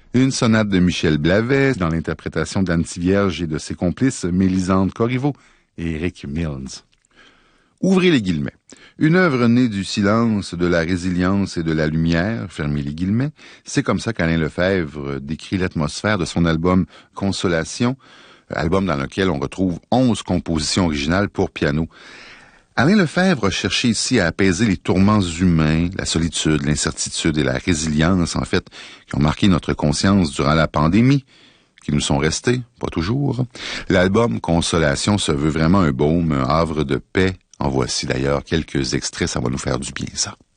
Une sonate de Michel Blavet dans l'interprétation d'Anne Tivierge et de ses complices Mélisande Corriveau et Eric Mills. Ouvrez les guillemets. Une œuvre née du silence, de la résilience et de la lumière, fermez les guillemets. C'est comme ça qu'Alain Lefebvre décrit l'atmosphère de son album Consolation, album dans lequel on retrouve 11 compositions originales pour piano. Alain Lefebvre a cherché ici à apaiser les tourments humains, la solitude, l'incertitude et la résilience, en fait, qui ont marqué notre conscience durant la pandémie, qui nous sont restés, pas toujours. L'album Consolation se veut vraiment un baume, un havre de paix. En voici d'ailleurs quelques extraits, ça va nous faire du bien, ça.